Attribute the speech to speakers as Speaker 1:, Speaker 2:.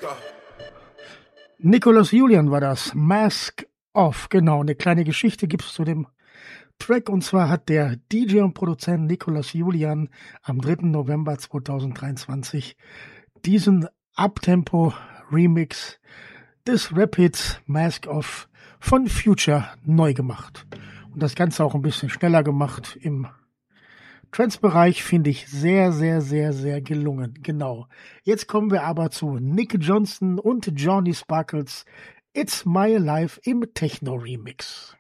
Speaker 1: Nicolas Julian war das. Mask Off. Genau, eine kleine Geschichte gibt es zu dem Track. Und zwar hat der DJ und Produzent Nicolas Julian am 3. November 2023 diesen Uptempo-Remix des Rap-Hits Mask Off von Future neu gemacht. Und das Ganze auch ein bisschen schneller gemacht im Trance-Bereich, finde ich sehr, sehr, sehr, sehr gelungen. Genau. Jetzt kommen wir aber zu Nick Johnson und Johnny Sparkles It's My Life im Techno-Remix.